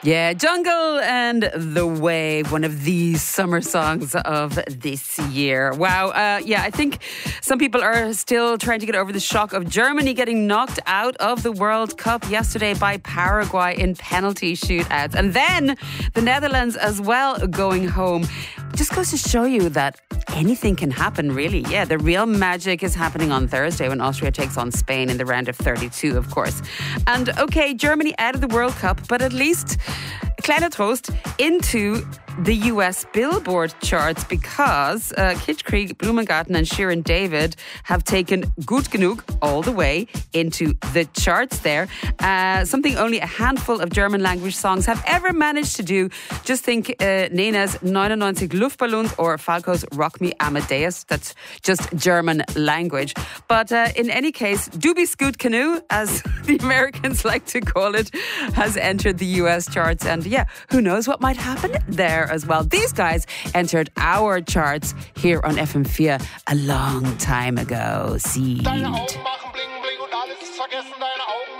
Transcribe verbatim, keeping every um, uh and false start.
Yeah, Jungle and The Wave, one of the summer songs of this year. Wow. Uh, yeah, I think some people are still trying to get over the shock of Germany getting knocked out of the World Cup yesterday by Paraguay in penalty shootouts. And then the Netherlands as well going home. Just goes to show you that anything can happen, really. Yeah, the real magic is happening on Thursday when Austria takes on Spain in the round of thirty-two, of course. And okay, Germany out of the World Cup, but at least kleiner Trost into the U S Billboard charts because uh, Kitschkrieg, Blumengarten and Shirin David have taken Gut Genug all the way into the charts there. Uh, something only a handful of German language songs have ever managed to do. Just think uh, Nena's neunundneunzig Luftballons or Falco's Rock Me Amadeus. That's just German language. But uh, in any case, Du bist gut genug, as the Americans like to call it, has entered the U S charts. And yeah, who knows what might happen there as well. These guys entered our charts here on F M four a long time ago. Seed. Deine Augen machen bling bling und alles ist vergessen, deine Augen